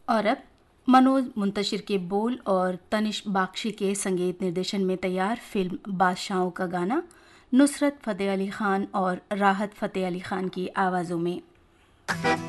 और अब मनोज मुंतशिर के बोल और तनिष बाक्षी के संगीत निर्देशन में तैयार फिल्म बादशाहों का गाना नुसरत फतेह अली खान और राहत फतेह अली खान की आवाज़ों में।